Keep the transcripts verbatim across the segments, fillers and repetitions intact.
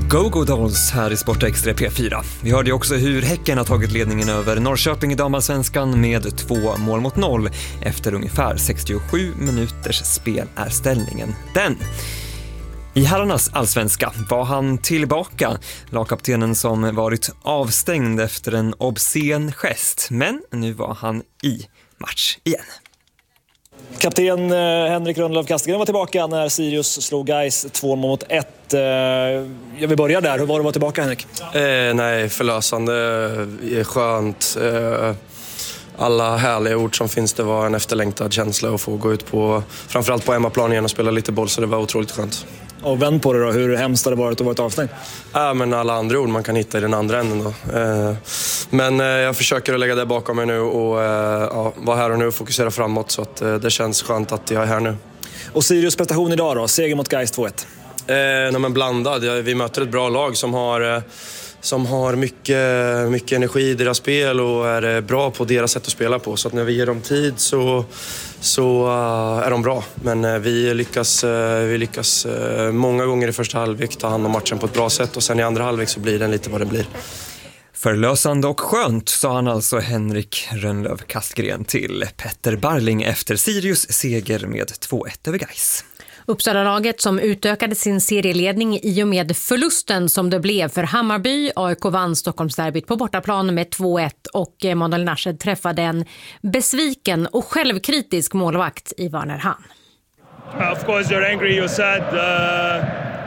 Go-Go Dolls här i Sport Extra P fyra. Vi hörde ju också hur Häcken har tagit ledningen över Norrköping i damallsvenskan med två mål mot noll. Efter ungefär sextiosju minuters spel är ställningen den. I herrarnas allsvenska var han tillbaka, lagkaptenen som varit avstängd efter en obscen gest. Men nu var han i match igen. Kapten eh, Henrik Rönnlöf Kastegren var tillbaka när Sirius slog Gais två mot ett. Eh, jag vill börja där. Hur var det att vara tillbaka, Henrik? Eh, nej, förlösande. Eh, skönt. Eh, alla härliga ord som finns. Det var en efterlängtad känsla att få gå ut på, framförallt på hemmaplan igen och spela lite boll, så det var otroligt skönt. Och vänd på det då, hur hemskt har det varit att vara avstängd? Ja, men alla andra ord man kan hitta i den andra änden då. Eh, men eh, jag försöker att lägga det bakom mig nu och eh, ja, vara här och nu och fokusera framåt, så att eh, det känns skönt att jag är här nu. Och Sirius prestation idag då, seger mot Gais två ett. Eh, nej, men blandad. Vi möter ett bra lag som har... Eh, som har mycket, mycket energi i deras spel och är bra på deras sätt att spela på. Så att när vi ger dem tid så, så uh, är de bra. Men uh, vi lyckas, uh, vi lyckas uh, många gånger i första halvlek ta hand om matchen på ett bra sätt. Och sen i andra halvlek så blir den lite vad den blir. Förlösande och skönt, sa han alltså Henrik Rönnlöf Kastegren till Petter Barling efter Sirius seger med två ett över Gais. Uppsala-laget som utökade sin serieledning i och med förlusten som det blev för Hammarby. A I K vann Stockholmsderbyt på bortaplan med två ett och Emanuel Nashed träffade en besviken och självkritisk målvakt i Werner Hahn. Uh, of course you're angry, you're sad. Uh,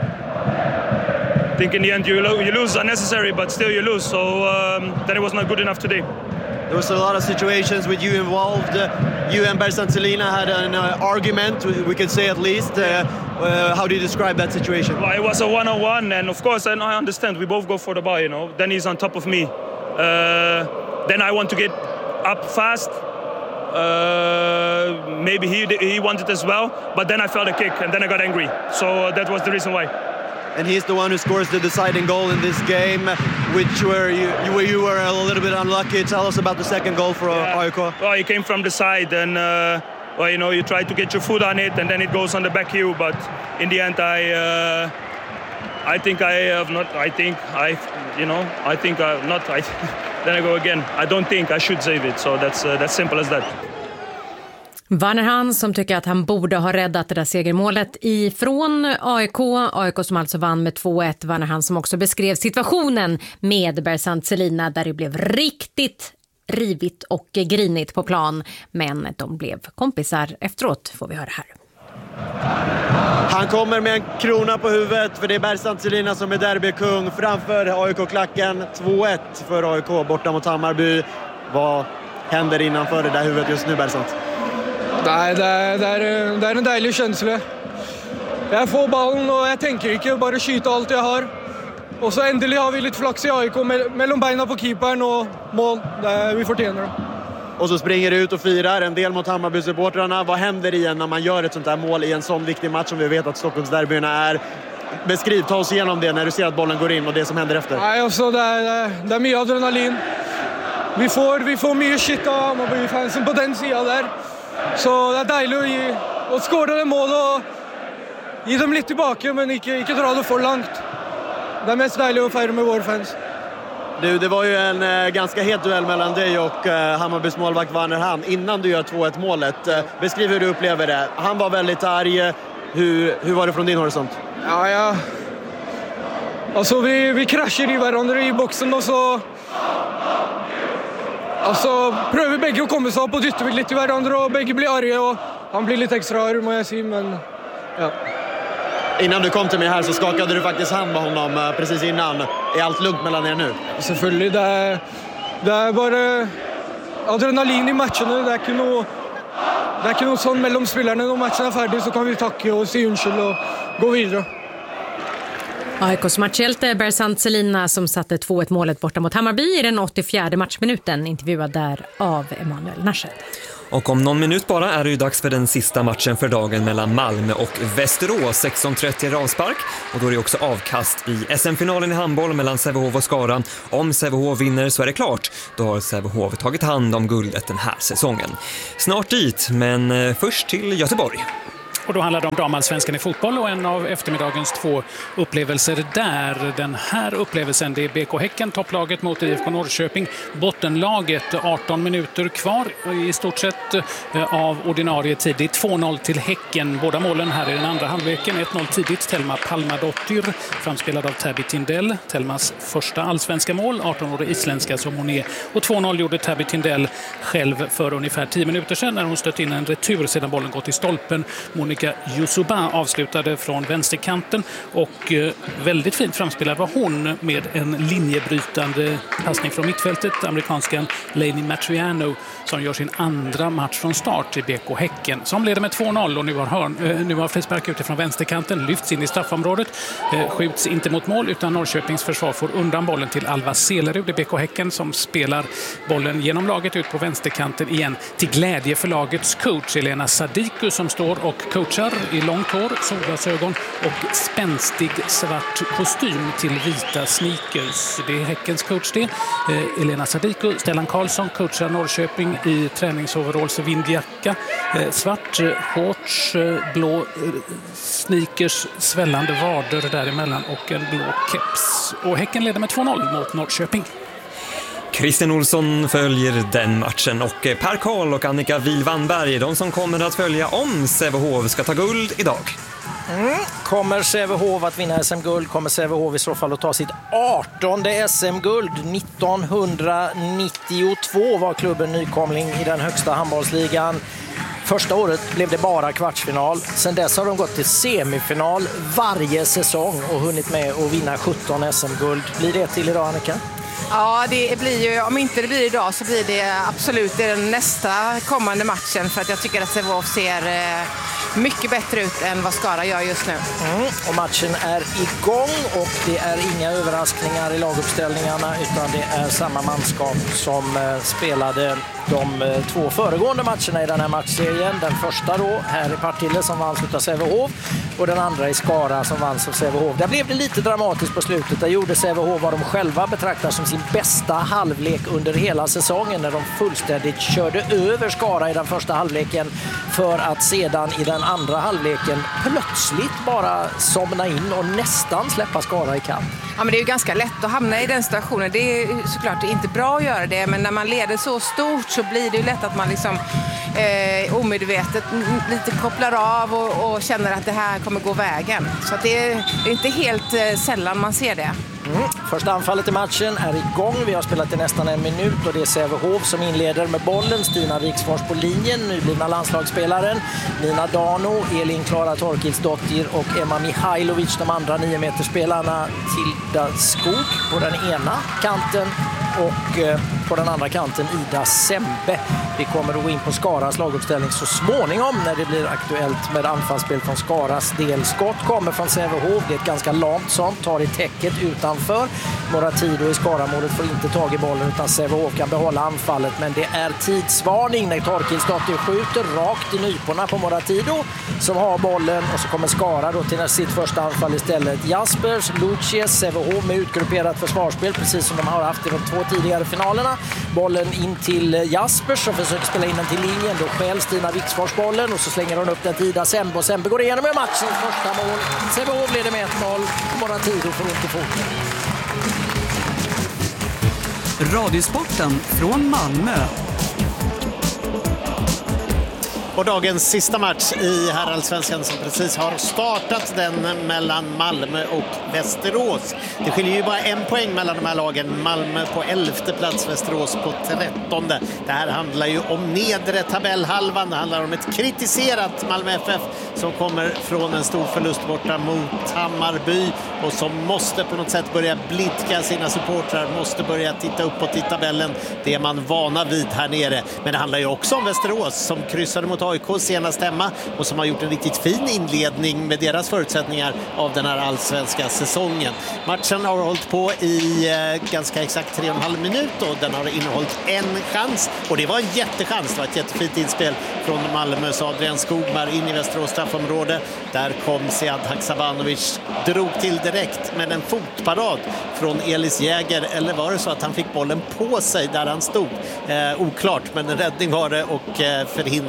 I think in the end you, lo- you lose unnecessary, but still you lose. So um, then it was not good enough today. There was a lot of situations with you involved. Uh, you and Berzan Celina had an uh, argument, we could say at least. Uh, uh, how do you describe that situation? Well, it was a one-on-one, and of course, and I understand, we both go for the ball, you know. Then he's on top of me. Uh, then I want to get up fast. Uh, maybe he he wanted as well, but then I felt a kick, and then I got angry. So uh, that was the reason why. And he's the one who scores the deciding goal in this game, which were you, you, were, you were a little bit unlucky. Tell us about the second goal for yeah. A I K. Well, he came from the side, and uh, well, you know, you try to get your foot on it, and then it goes on the back heel. But in the end, I, uh, I think I have not. I think I, you know, I think I not. I, then I go again. I don't think I should save it. So that's uh, that's simple as that. Werner Hahn som tycker att han borde ha räddat det där segermålet ifrån A I K. A I K som alltså vann med två ett. Werner Hahn som också beskrev situationen med Berzan Celina där det blev riktigt rivigt och grinigt på plan. Men de blev kompisar efteråt, får vi höra här. Han kommer med en krona på huvudet, för det är Berzan Celina som är derbykung framför A I K-klacken. två ett för A I K borta mot Hammarby. Vad händer innanför det där huvudet just nu, Berzan? Nej, det er, det, er, det er en deilig kjensle. Jeg får ballen, og jeg tenker ikke, bare skyte alt jeg har. Og så endelig har vi litt flaks i A I K mellom beina på keeperen og mål. Det er, vi fortjener det. Och så springer det ut och firar en del mot Hammarby-supportrarna. Vad händer igen när man gör ett sånt här mål i en sån viktig match som vi vet att Stockholmsderbyna är? Beskriv, ta oss igenom det när du ser att bollen går in och det som händer efter. Nej, alltså, det, är, det är mycket adrenalin. Vi får, vi får mycket shit av Hammarby-fansen på den sidan där. Så det är dejligt att, ge, att skåra det mål och ge dem lite tillbaka, men inte, inte dra det för långt. Det är mest dejligt att fira med våra fans. Du, det var ju en eh, ganska het duell mellan dig och eh, Hammarbys målvakt Werner Hahn innan du gör två ett målet. Eh, beskriv hur du upplever det. Han var väldigt arg. Hur, hur var det från din horisont? Ja, ja. Alltså vi, vi kraschar i varandra i boxen och så... Alltså, prøver begge å komme seg opp og dytte litt i hverandre, og begge blir arge, og han blir litt ekstra arg, må jeg si, men ja. Innan du kom till mig här så skakade du faktiskt hand med honom precis innan. Är allt lugnt mellan er nu? Selvfølgelig, det er, det er bare adrenalin i matchene, det er ikke noe, det er ikke noe sånn mellom spillerne. Når matchen er ferdig så kan vi takke og si unnskyld og gå videre. A I K:s matchhjälte Berzan Celina som satte två ett målet borta mot Hammarby i den åttiofjärde matchminuten, intervjuad där av Emanuel Nashed. Och om någon minut bara är det ju dags för den sista matchen för dagen mellan Malmö och Västerås. sexton trettio avspark och då är det också avkast i S M-finalen i handboll mellan Sävehof och Skara. Om Sävehof vinner så är det klart. Då har Sävehof tagit hand om guldet den här säsongen. Snart dit, men först till Göteborg. Och då handlar det om damallsvenskan i fotboll och en av eftermiddagens två upplevelser där. Den här upplevelsen, det är B K Häcken, topplaget mot I F K Norrköping, bottenlaget. arton minuter kvar i stort sett av ordinarie tid. Det är två noll till Häcken. Båda målen här i den andra halvleken. ett noll tidigt, Telma Palmadottir, framspelad av Tabby Tindell. Telmas första allsvenska mål, arton-årig isländska som hon är. Och två noll gjorde Tabby Tindell själv för ungefär tio minuter sedan när hon stött in en retur sedan bollen gått i stolpen. Monica Yusuba avslutade från vänsterkanten och eh, väldigt fint framspelad var hon med en linjebrytande passning från mittfältet. Amerikanskan Lainey Matriano som gör sin andra match från start i B K Häcken som leder med två noll och nu har, hörn, eh, nu har frispark utifrån vänsterkanten, lyfts in i straffområdet, eh, skjuts inte mot mål utan Norrköpings försvar får undan bollen till Alva Selerud i B K Häcken som spelar bollen genom laget ut på vänsterkanten igen till glädje för lagets coach Elena Sadiku som står och coachar i långt hår, solglasögon och spänstig svart kostym till vita sneakers. Det är Häckens coach det. Eh, Elena Sadiku, Stellan Karlsson coachar Norrköping i träningsoveralls och vindjacka. Eh, svart eh, shorts, eh, blå eh, sneakers, svällande vader däremellan och en blå keps. Och Häcken leder med två noll mot Norrköping. Christian Olsson följer den matchen och Per Karl och Annika Wilvanberg, de som kommer att följa om Sävehof ska ta guld idag. Mm. Kommer Sävehof att vinna S M-guld? Kommer Sävehof i så fall att ta sitt artonde S M-guld? nittonhundranittiotvå var klubben nykomling i den högsta handbollsligan. Första året blev det bara kvartsfinal. Sen dess har de gått till semifinal varje säsong och hunnit med att vinna sjutton S M-guld. Blir det till idag, Annika? Ja, det blir ju, om inte det blir idag så blir det absolut den nästa kommande matchen för att jag tycker att Sävehof ser mycket bättre ut än vad Skara gör just nu. Mm, och matchen är igång och det är inga överraskningar i laguppställningarna utan det är samma manskap som eh, spelade de eh, två föregående matcherna i den här matchserien. Den första då här i Partille som vanns av Sävehof och den andra i Skara som vanns av Sävehof. Där blev det lite dramatiskt på slutet. Där gjorde Sävehof vad de själva betraktar som sin bästa halvlek under hela säsongen när de fullständigt körde över Skara i den första halvleken för att sedan i den andra halvleken plötsligt bara somna in och nästan släppa Skara i kamp. Ja, men det är ju ganska lätt att hamna i den situationen. Det är såklart inte bra att göra det, men när man leder så stort så blir det ju lätt att man liksom eh, omedvetet lite kopplar av och, och känner att det här kommer gå vägen. Så att det, är, det är inte helt eh, sällan man ser det. Mm. Första anfallet i matchen är igång. Vi har spelat i nästan en minut och det är Sävehof som inleder med bollen. Stina Viksfors på linjen, nyblivna landslagsspelaren. Nina Dano, Elin Klara Torkilsdottir och Emma Mihailovic, de andra nio meterspelarna. Tilda Skog på den ena kanten och eh, på den andra kanten Ida Sembe. Vi kommer att gå in på Skaras laguppställning så småningom när det blir aktuellt med anfallsspel från Skaras del. Skott kommer från Sävehof, det är ett ganska lamt sånt, tar i täcket utanför. Moratido i Skaramålet får inte tag i bollen utan Sävehof kan behålla anfallet, men det är tidsvarning när Torkilsdottir skjuter rakt i nyporna på Moratido som har bollen och så kommer Skara då till sitt första anfall istället. Jaspers, Lucies, Sävehof med utgrupperat försvarsspel precis som de har haft i de två tidigare finalerna. Bollen in till Jaspers som försöker spela in den till linjen. Då skäl Stina Viksfors bollen och så slänger hon upp den till Ida Sembe och Sembe går igenom med matchens första mål. Sävehof leder med ett noll. Moratido får inte foten. Radiosporten från Malmö. Och dagens sista match i herrallsvenskan som precis har startat, den mellan Malmö och Västerås. Det skiljer ju bara en poäng mellan de här lagen. Malmö på elfte plats, Västerås på trettonde. Det här handlar ju om nedre tabellhalvan. Det handlar om ett kritiserat Malmö F F som kommer från en stor förlust borta mot Hammarby och som måste på något sätt börja blidka sina supportrar, måste börja titta uppåt i tabellen. Det är man vana vid här nere. Men det handlar ju också om Västerås som kryssade mot A I K senast hemma och som har gjort en riktigt fin inledning med deras förutsättningar av den här allsvenska säsongen. Matchen har hållit på i eh, ganska exakt tre och en halv minut och den har innehållit en chans och det var en jättechans. Det var ett jättefint inspel från Malmös Adrian Skogmar in i Västerås straffområde. Där kom Sead Haksabanovic, drog till direkt med en fotparad från Elis Jäger, eller var det så att han fick bollen på sig där han stod? Eh, oklart, men en räddning var det och eh, förhindrade Haksabanovic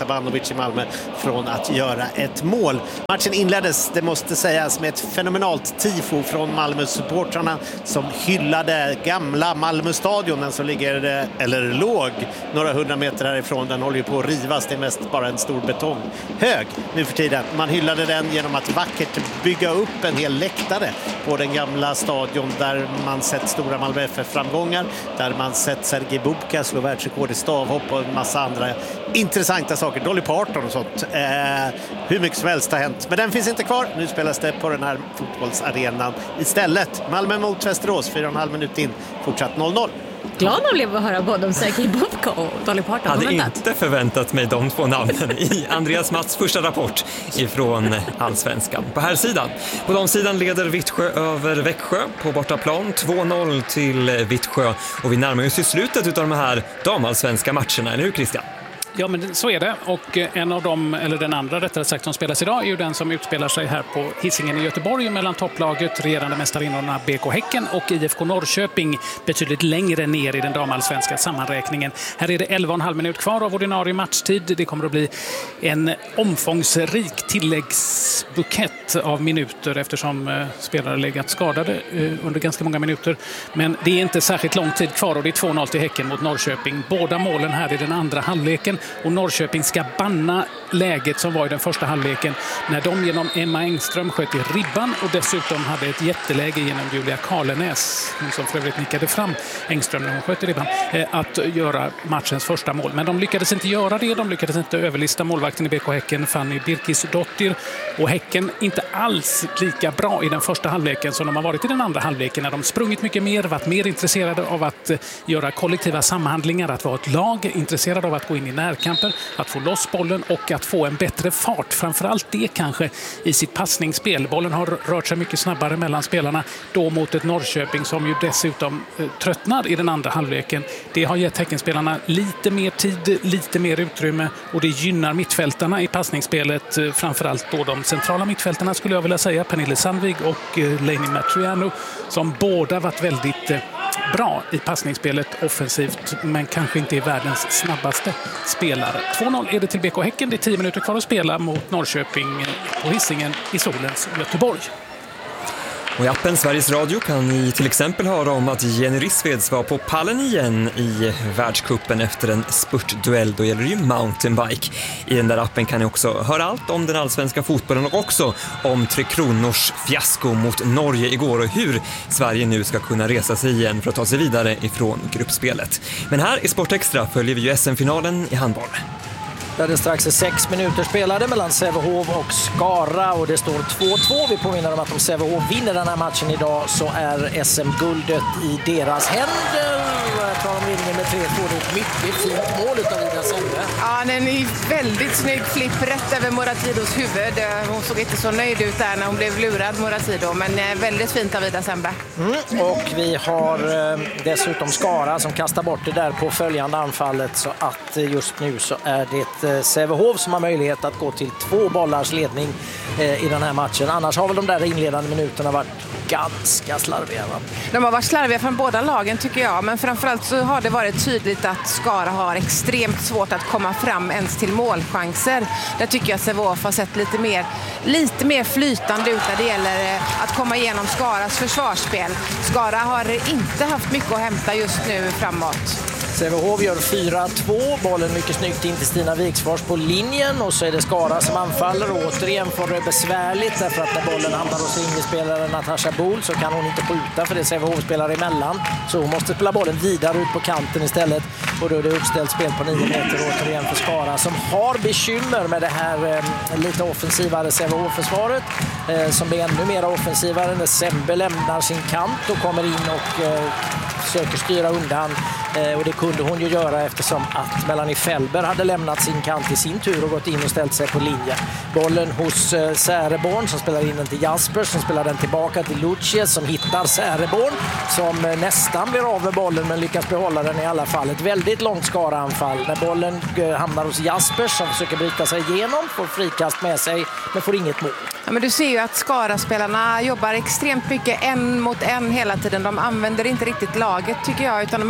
Ivanovic i Malmö från att göra ett mål. Matchen inleddes, det måste sägas, med ett fenomenalt tifo från Malmö-supportrarna som hyllade gamla Malmö-stadion, den som ligger, eller låg, några hundra meter härifrån. Den håller ju på att rivas, det är mest bara en stor betonghög nu för tiden. Man hyllade den genom att vackert bygga upp en hel läktare på den gamla stadion där man sett stora Malmö F F-framgångar, där man sett Sergej Bubka slå världsrekord i stavhopp och en massa andra intressanta saker. Dolly Parton och sånt. Eh, hur mycket som helst har hänt. Men den finns inte kvar. Nu spelas det på den här fotbollsarenan istället. Malmö mot Västerås, fyra och en halv minut in. Fortsatt noll noll. Glad att blev att höra både om Sergej Bubka och Dolly Parton. Hade inte förväntat mig de två namnen i Andreas Matts första rapport ifrån Allsvenskan. På här sidan. På de sidan leder Vittsjö över Växjö på bortaplan. två noll till Vittsjö. Och vi närmar oss i slutet av de här damallsvenska matcherna. Eller hur, Christian? Ja, men så är det. Och en av dem, eller den andra rättare sagt, som spelas idag är ju den som utspelar sig här på Hisingen i Göteborg mellan topplaget, regerande mästarinnorna B K Häcken och I F K Norrköping, betydligt längre ner i den damallsvenska sammanräkningen. Här är det elva och en halv minut kvar av ordinarie matchtid. Det kommer att bli en omfångsrik tilläggsbukett av minuter eftersom eh, spelare legat skadade eh, under ganska många minuter. Men det är inte särskilt lång tid kvar och det är två noll till Häcken mot Norrköping. Båda målen här i den andra halvleken. Och Norrköping ska banna läget som var i den första halvleken när de genom Emma Engström sköt i ribban och dessutom hade ett jätteläge genom Julia Karlenäs, som för övrigt nickade fram Engström när hon sköt i ribban, att göra matchens första mål. Men de lyckades inte göra det, de lyckades inte överlista målvakten i B K Häcken, Fanny Birkisdottir, och Häcken inte alls lika bra i den första halvleken som de har varit i den andra halvleken när de sprungit mycket mer, varit mer intresserade av att göra kollektiva samhandlingar, att vara ett lag, intresserade av att gå in i närkamper, att få loss bollen och att få en bättre fart. Framförallt det kanske i sitt passningsspel. Bollen har rört sig mycket snabbare mellan spelarna då mot ett Norrköping som ju dessutom eh, tröttnar i den andra halvleken. Det har gett Häckenspelarna lite mer tid, lite mer utrymme och det gynnar mittfältarna i passningsspelet. Eh, framförallt då de centrala mittfältarna skulle jag vilja säga, Pernille Sandvig och eh, Lainey Matriano, som båda varit väldigt eh, bra i passningsspelet offensivt men kanske inte är världens snabbaste spelare. två noll är det till B K Häcken. Det är tio minuter kvar att spela mot Norrköping på Hisingen i solens Göteborg. Och i appen Sveriges Radio kan ni till exempel höra om att Jenny Rissveds var på pallen igen i världscupen efter en spurtduell. Då gäller det ju mountainbike. I den där appen kan ni också höra allt om den allsvenska fotbollen och också om Tre Kronors fiasko mot Norge igår och hur Sverige nu ska kunna resa sig igen för att ta sig vidare ifrån gruppspelet. Men här i Sport Extra följer vi ju S M-finalen i handboll. Där det strax är sex minuter spelade mellan Sävehof och Skara och det står två två. Vi påminner om att om Sävehof vinner den här matchen idag så är S M-guldet i deras händer. Jag tar om vinningen med tre två. Det är ett mycket fint mål utav Ida Sembe. Ja, den är väldigt snygg flipp rätt över Moratidos huvud. Hon såg inte så nöjd ut där när hon blev lurad, Moratido, men väldigt fint av Ida Sembe. Mm. Och vi har eh, dessutom Skara som kastar bort det där på följande anfallet så att eh, just nu så är det Sävehof som har möjlighet att gå till två bollars ledning eh, i den här matchen. Annars har väl de där inledande minuterna varit ganska slarviga. Va? De har varit slarviga från båda lagen tycker jag, men framförallt så har det varit tydligt att Skara har extremt svårt att komma fram ens till målchanser. Där tycker jag att Sävehof har sett lite mer, lite mer flytande ut när det gäller att komma igenom Skaras försvarsspel. Skara har inte haft mycket att hämta just nu framåt. Sävehof gör fyra två, bollen mycket snyggt in till Stina Viksfors på linjen och så är det Skara som anfaller och återigen får det besvärligt därför att när bollen hamnar hos yngvespelaren Natasha Bohl så kan hon inte skjuta för det är Sävehof-spelare emellan så hon måste spela bollen vidare ut på kanten istället och då är det uppställt spel på nio meter återigen för Skara som har bekymmer med det här eh, lite offensivare Sävehof-försvaret eh, som blir ännu mer offensivare när Sembe lämnar sin kant och kommer in och eh, försöker styra undan eh, och det kunde hon ju göra eftersom att Melanie Felber hade lämnat sin kant i sin tur och gått in och ställt sig på linje. Bollen hos eh, Säreborn som spelar in den till Jaspers som spelar den tillbaka till Lucies som hittar Säreborn som eh, nästan blir av med bollen men lyckas behålla den i alla fall. Ett väldigt långt Skara-anfall när bollen eh, hamnar hos Jaspers som försöker bryta sig igenom, får frikast med sig men får inget mål. Ja, men du ser ju att Skara-spelarna jobbar extremt mycket en mot en hela tiden. De använder inte riktigt laget tycker jag utan de använder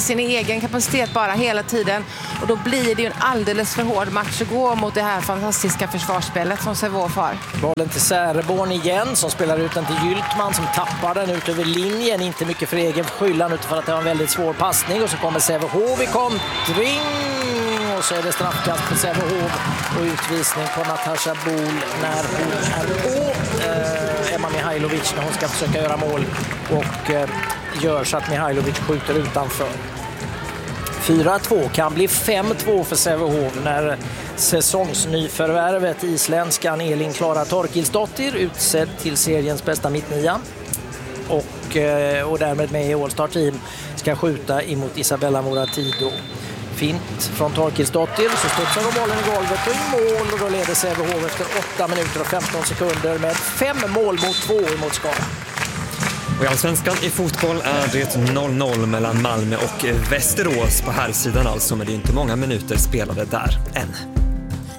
sin egen kapacitet bara hela tiden. Och då blir det ju en alldeles för hård match att gå mot det här fantastiska försvarsspelet som Sävehof har. Bollen till Säreborn igen som spelar ut den till Gyltman som tappar den ut över linjen. Inte mycket för egen skyllan utan för att det var en väldigt svår passning. Och så kommer Sävehof i kontring. Och så är det straffkast på Sävehof och utvisning på Natasha Bol när hon är på eh, Emma Mihailovic när hon ska försöka göra mål och eh, gör så att Mihailovic skjuter utanför. fyra två kan bli fem två för Sävehof när säsongsnyförvärvet isländskan Elin Klara Torkilsdottir utsedd till seriens bästa mittnia och, eh, och därmed med i All-Star Team ska skjuta emot Isabella Moratido. Fint från Torkilsdottir, så studsar de bollen i golvet och i mål och då leder Sävehof efter åtta minuter och femton sekunder med fem mål mot två emot Skara. Och i Allsvenskan i fotboll är det noll noll mellan Malmö och Västerås på här sidan alltså, men det är inte många minuter spelade där än.